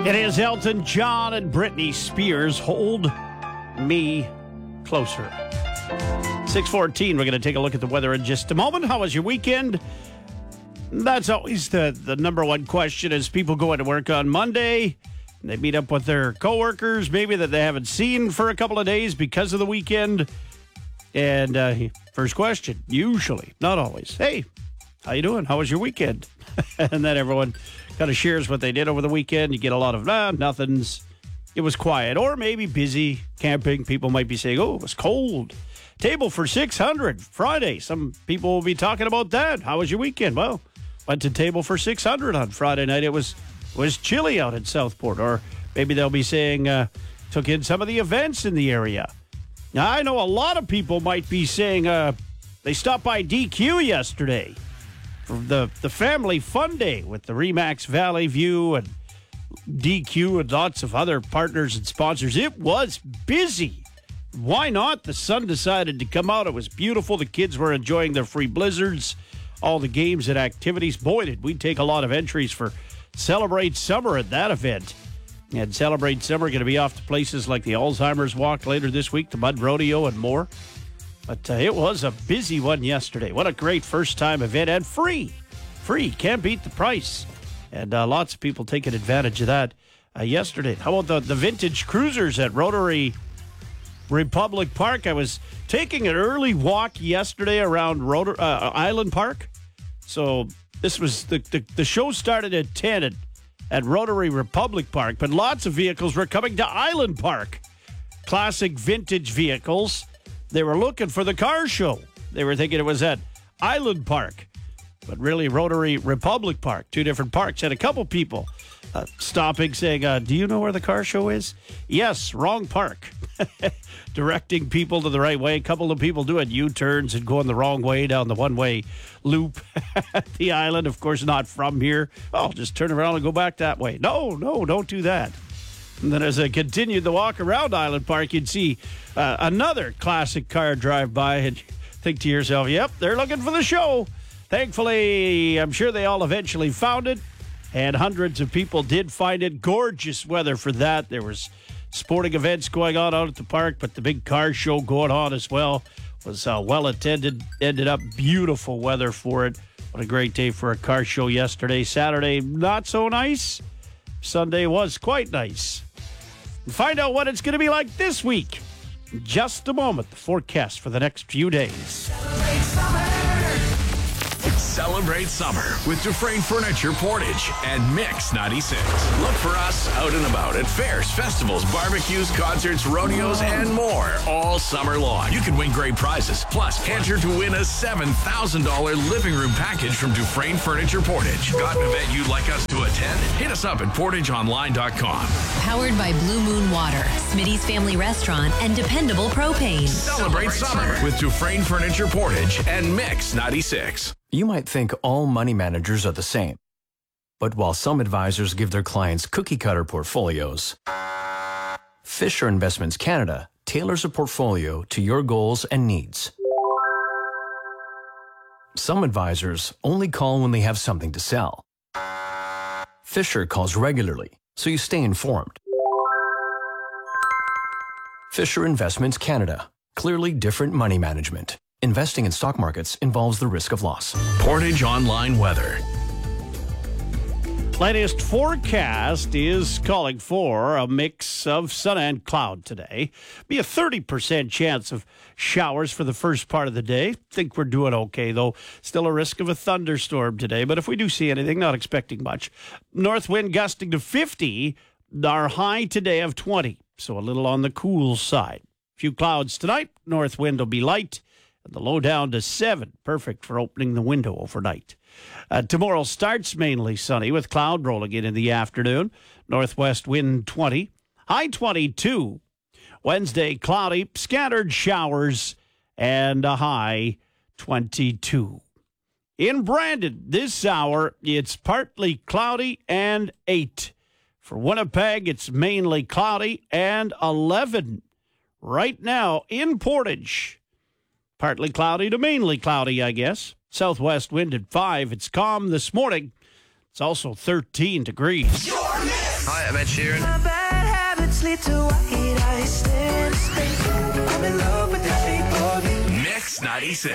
It is Elton John and Britney Spears. Hold me closer. 6:14. We're going to take a look at the weather in just a moment. How was your weekend? That's always the number one question as people go into work on Monday. They meet up with their coworkers, maybe that they haven't seen for a couple of days because of the weekend. And first question, usually, not always, hey, how you doing? How was your weekend? And then everyone kind of shares what they did over the weekend. You get a lot of, nothing's. It was quiet. Or maybe busy camping. People might be saying, oh, it was cold. Table for 600 Friday. Some people will be talking about that. How was your weekend? Well, went to Table for 600 on Friday night. It was chilly out in Southport. Or maybe they'll be saying, took in some of the events in the area. Now, I know a lot of people might be saying they stopped by DQ yesterday for the family fun day with the Remax Valley View and DQ and lots of other partners and sponsors. It was busy. Why not? The sun decided to come out. It was beautiful. The kids were enjoying their free blizzards, all the games and activities. Boy, did we take a lot of entries for Celebrate Summer at that event. And Celebrate Summer going to be off to places like the Alzheimer's Walk later this week, the Mud Rodeo, and more. But it was a busy one yesterday. What a great first-time event, and free. Free. Can't beat the price. And lots of people taking advantage of that yesterday. How about the vintage cruisers at Rotary Republic Park? I was taking an early walk yesterday around Island Park. So this was the show started at 10 at Rotary Republic Park, but lots of vehicles were coming to Island Park. Classic vintage vehicles. They were looking for the car show. They were thinking it was at Island Park, but really Rotary Republic Park, two different parks. And a couple people stopping saying, do you know where the car show is? Yes, wrong park. Directing people to the right way. A couple of people doing U-turns and going the wrong way down the one-way loop at the island. Of course, not from here. Oh, just turn around and go back that way. No, don't do that. And then as I continued the walk around Island Park, you'd see another classic car drive by and think to yourself, yep, they're looking for the show. Thankfully, I'm sure they all eventually found it, and hundreds of people did find it. Gorgeous weather for that. There was sporting events going on out at the park, but the big car show going on as well was well attended. Ended up beautiful weather for it. What a great day for a car show yesterday. Saturday, not so nice. Sunday was quite nice. Find out what it's going to be like this week in just a moment. The forecast for the next few days. Celebrate summer with Dufresne Furniture Portage and Mix 96. Look for us out and about at fairs, festivals, barbecues, concerts, rodeos, and more all summer long. You can win great prizes. Plus, enter to win a $7,000 living room package from Dufresne Furniture Portage. Got an event you'd like us to attend? Hit us up at portageonline.com. Powered by Blue Moon Water, Smitty's Family Restaurant, and Dependable Propane. Celebrate summer with Dufresne Furniture Portage and Mix 96. You might think all money managers are the same. But while some advisors give their clients cookie-cutter portfolios, Fisher Investments Canada tailors a portfolio to your goals and needs. Some advisors only call when they have something to sell. Fisher calls regularly, so you stay informed. Fisher Investments Canada. Clearly different money management. Investing in stock markets involves the risk of loss. Portage Online Weather. Latest forecast is calling for a mix of sun and cloud today. Be a 30% chance of showers for the first part of the day. Think we're doing okay, though. Still a risk of a thunderstorm today, but if we do see anything, not expecting much. North wind gusting to 50, our high today of 20, so a little on the cool side. Few clouds tonight. North wind will be light. The low down to 7. Perfect for opening the window overnight. Tomorrow starts mainly sunny with cloud rolling in the afternoon. Northwest wind 20. High 22. Wednesday cloudy, scattered showers, and a high 22. In Brandon, this hour, it's partly cloudy and 8. For Winnipeg, it's mainly cloudy and 11. Right now in Portage, partly cloudy to mainly cloudy, I guess. Southwest wind at 5. It's calm this morning. It's also 13 degrees. Hi, I'm Ed Sheeran. My bad habits lead to white eyes. I'm in love with the shape of you. Mix 96.